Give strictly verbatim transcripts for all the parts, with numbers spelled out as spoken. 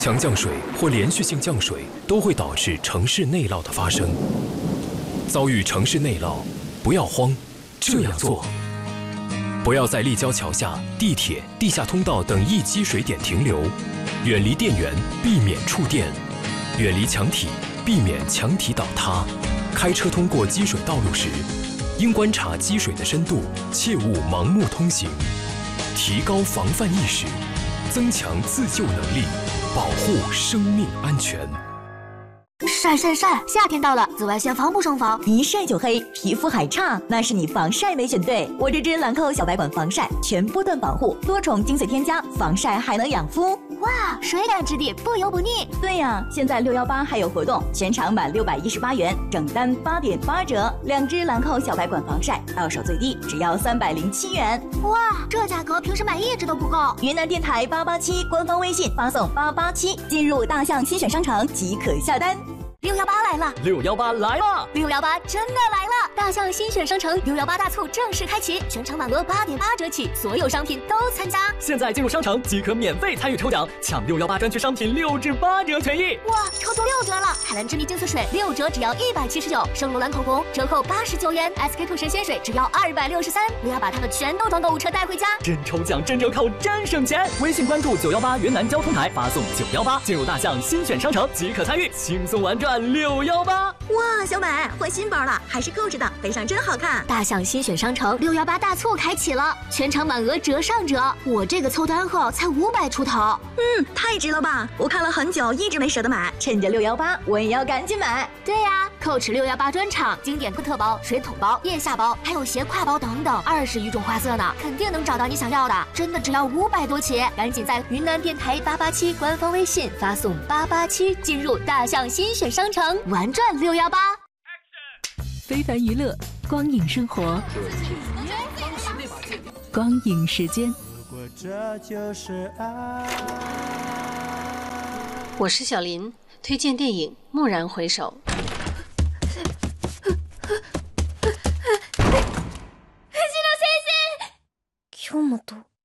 强降水或连续性降水都会导致城市内涝的发生。遭遇城市内涝，不要慌，这样做：不要在立交桥下、地铁、地下通道等易积水点停留，远离电源，避免触电；远离墙体，避免墙体倒塌。开车通过积水道路时，应观察积水的深度，切勿盲目通行。提高防范意识，增强自救能力，保护生命安全。 晒晒晒！夏天到了，紫外线防不胜防， 一晒就黑，皮肤还差，那是你防晒没选对。我这支兰蔻小白管防晒全波段保护，多重精粹添加，防晒还能养肤。 哇，水感质地，不油不腻。 对呀，现在六幺八还有活动，全场满六百一十八元，整单八点八折。两支兰蔻小白管防晒，到手最低只要三百零七元。 哇，这价格平时买一支都不够。 云南电台八八七官方微信发送八八七，进入大象新选商城即可下单。 六幺八来了！ 六幺八来了！ 六幺八真的来了！大象新选商城六幺八大促正式开启，全场满额八点八折起，所有商品都参加。 现在进入商城即可免费参与抽奖，抢六幺八专区商品六至八折权益。 哇，抽中六折了！海蓝之谜净色水六折只要一百七十九，圣罗兰口红折扣八十九元 ，S K two 神仙水只要二百六十三。我要把它们全都装购物车带回家。 真抽奖，真折扣，真省钱！微信关注九幺八云南交通台，发送九幺八进入大象新选商城即可参与，轻松玩转六幺八。 哇，小美换新包了，还是购置的，背上真好看。 大象新选商城六幺八大促开启了，全场满额折上折。我这个凑单后才五百出头， 嗯，太值了吧！我看了很久，一直没舍得买，趁着六幺八，我也要赶紧买。 对呀、啊，蔻驰六幺八专场，经典特包、水桶包、腋下包，还有斜挎包等等，二十余种花色呢，肯定能找到你想要的。真的只要五百多起，赶紧在云南电台八八七官方微信发送八八七，进入大象新选商城，玩转六幺八。 非凡娱乐，光影生活，光影时间。 我是小林，推荐电影《蓦然回首》。 京本。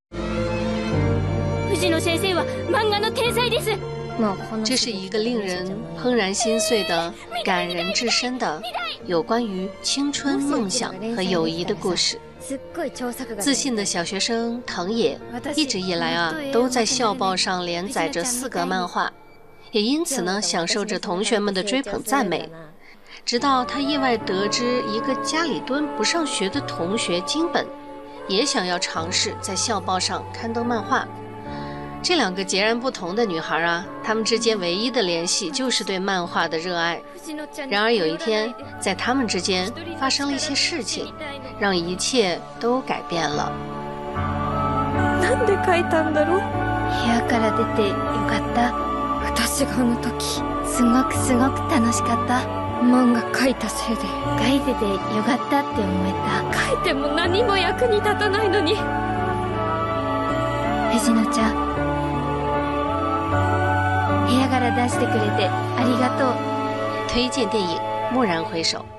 藤野先生は漫画の天才です。 这是一个令人怦然心碎的、感人至深的有关于青春、梦想和友谊的故事。自信的小学生藤野一直以来啊，都在校报上连载着四格漫画，也因此呢，享受着同学们的追捧赞美。直到他意外得知，一个家里蹲不上学的同学金本，也想要尝试在校报上刊登漫画。这两个截然不同的女孩啊，她们之间唯一的联系就是对漫画的热爱。然而有一天，在她们之間发生了一些事情，让一切都改变了。 なんで書いたんだろう。部屋から出てよかった。私があの時すごくすごく楽しかった。漫画書いたせいで書いててよかったって思えた。書いても何も役に立たないのに。藤野ちゃん。部屋から出してくれてありがとう。 推荐电影《蓦然回首》。